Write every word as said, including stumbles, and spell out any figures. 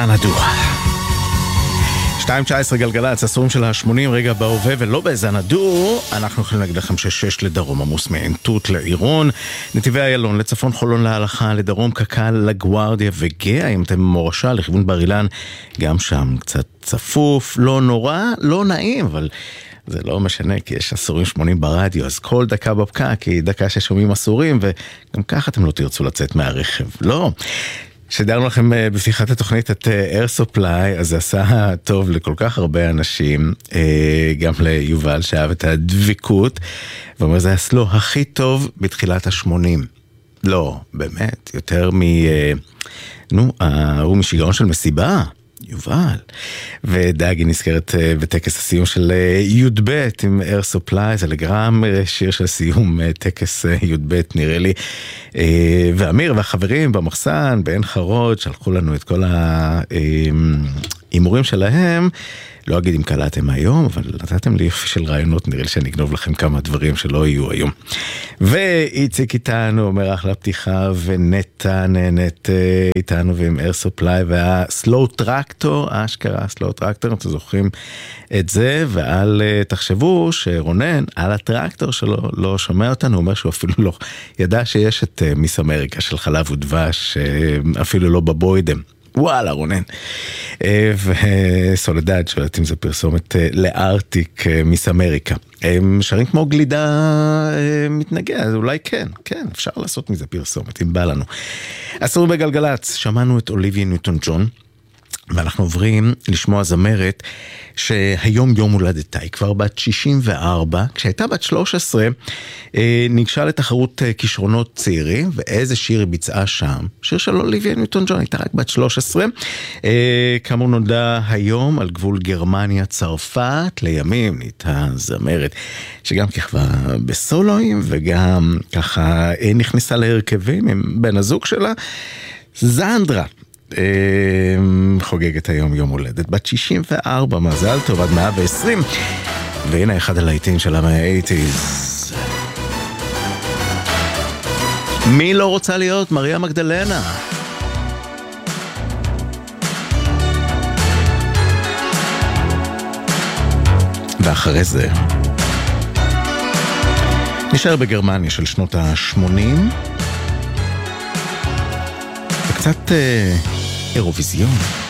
זנדו. שתיים תשע עשרה גלגלצ, הסורים של ה-שמונים, רגע בהווה ולא בזנדו. אנחנו יכולים להגיד לכם ששש לדרום עמוס מעין תות לעירון, נתיבי איילון לצפון, חולון להלכה, לדרום קק"ל, לגוארדיה וגאה. אם אתם מורשה לכיוון בר אילן, גם שם קצת צפוף, לא נורא, לא נעים, אבל זה לא משנה, כי יש אסורים שמונים ברדיו, אז כל דקה בפקק היא דקה ששומעים אסורים, וגם ככה אתם לא תרצו לצאת מהרכב. לא. שדרנו לכם בפתיחת התוכנית את Air Supply, אז זה עשה טוב לכל כך הרבה אנשים, גם ליובל שאהב את הדביקות, ואומר, זה הסלו הכי טוב בתחילת השמונים. לא, באמת, יותר מ... נו, הוא משיגעון של מסיבה, יובל. ודאגי נזכרת בטקס הסיום של י"ב עם Air Supply, זה לגרם שיר של סיום טקס י"ב נראה לי. ואמיר והחברים במחסן, בעין חרוד, שלחו לנו את כל האימורים שלהם. לא אגיד אם קלעתם היום, אבל נתתם לי יופי של רעיונות, נראה לי שאני אגנוב לכם כמה דברים שלא יהיו היום. ואיציק איתנו, אומר אחלה פתיחה, ונטה נהנית איתנו ועם Air Supply, והסלואו טרקטור, אשכרה סלואו טרקטור, אתם זוכרים את זה, ועל תחשבו שרונן, על הטרקטור שלו, לא שומע אותנו, הוא אומר שהוא אפילו לא ידע שיש את מיס אמריקה של חלב ודבש, אפילו לא בבוידם. וואלה רונן. וסולדד שואלת אם זה פרסומת לארטיק מיס אמריקה. הם שרים כמו גלידה מתנגע, אז אולי כן, כן, אפשר לעשות מזה פרסומת, אם בא לנו. אסור בגלגלץ, שמענו את אוליביה ניוטון ג'ון, ואנחנו עוברים לשמוע זמרת שהיום יום הולדתה, היא כבר בת שישים וארבע, כשהייתה בת שלוש עשרה ניגשה לתחרות כישרונות צעירים, ואיזה שיר היא ביצעה שם? שיר של אוליביה ניוטון ג'ון, הייתה רק בת שלוש עשרה, כאמור נולדה היום על גבול גרמניה צרפת, לימים נהייתה זמרת שגם ככבה בסולואים, וגם ככה נכנסה להרכבים עם בן הזוג שלה, זנדרה. חוגגת היום יום הולדת בת שישים וארבע, מזל טוב, עד מאה ועשרים. והנה אחד הלהיטים של המאה ה-שמונים. מי לא רוצה להיות מריה מגדלנה? ואחרי זה נשאר בגרמניה של שנות ה-שמונים, וקצת אירוויזיון.